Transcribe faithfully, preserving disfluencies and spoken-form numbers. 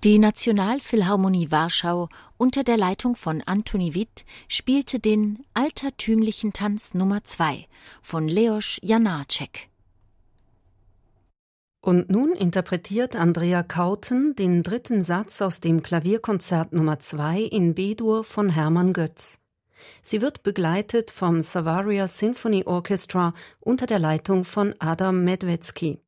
Die Nationalphilharmonie Warschau unter der Leitung von Antoni Witt spielte den Altertümlichen Tanz Nummer zwei von Leos Janáček. Und nun interpretiert Andrea Kauten den dritten Satz aus dem Klavierkonzert Nummer zwei in B-Dur von Hermann Götz. Sie wird begleitet vom Savaria Symphony Orchestra unter der Leitung von Adam Medvedski.